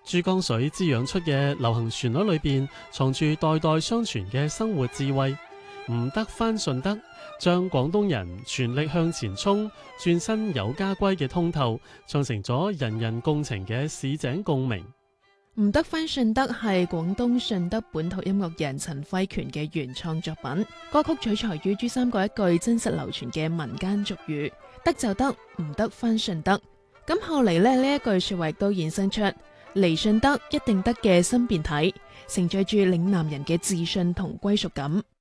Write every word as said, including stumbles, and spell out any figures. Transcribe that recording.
珠江水滋養出嘅流行旋律裏邊，藏住代代相傳嘅生活智慧。唔得翻順德，將廣東人全力向前衝、轉身有家歸嘅通透，唱成咗人人共情嘅市井共鳴。 唔得翻順德係廣東順德本土音樂人陳輝權嘅原創作品，歌曲取材於珠三角一句真實流傳嘅民間俗語：得就得，唔得翻順德。咁後嚟咧，呢一句說話亦都衍生出嚟順德一定得嘅新變體，承載住嶺南人嘅自信同歸屬感。